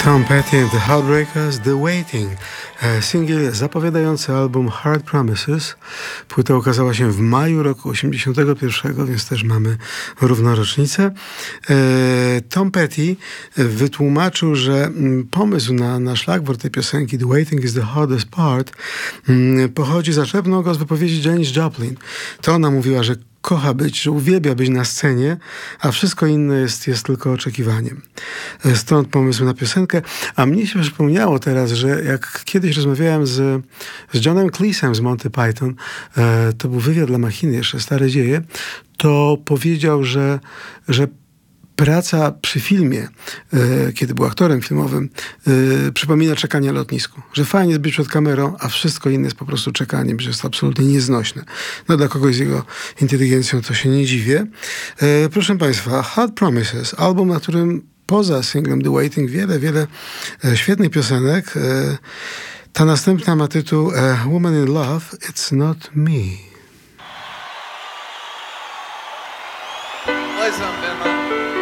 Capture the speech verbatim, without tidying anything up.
Tom Petty and the Heartbreakers, The Waiting. Singiel zapowiadający album Hard Promises. Płyta ukazała się w maju roku osiemdziesiątego pierwszego, więc też mamy równą rocznicę. Tom Petty wytłumaczył, że pomysł na, na szlagwór tej piosenki The Waiting is the hardest part pochodzi, zaczerpnął go z wypowiedzi Janis Joplin. To ona mówiła, że kocha być, że uwielbia być na scenie, a wszystko inne jest, jest tylko oczekiwaniem. Stąd pomysł na piosenkę. A mnie się przypomniało teraz, że jak kiedyś rozmawiałem z, z Johnem Cleese'em z Monty Python, e, to był wywiad dla Machiny, jeszcze Stare Dzieje, to powiedział, że, że praca przy filmie, e, kiedy był aktorem filmowym, e, przypomina czekanie na lotnisku. Że fajnie jest być przed kamerą, a wszystko inne jest po prostu czekaniem, że jest to absolutnie nieznośne. No dla kogoś z jego inteligencją to się nie dziwię. E, proszę Państwa, Hard Promises, album, na którym poza singlem The Waiting wiele, wiele e, świetnych piosenek. E, ta następna ma tytuł e, Woman in Love, It's Not Me. Play something, man.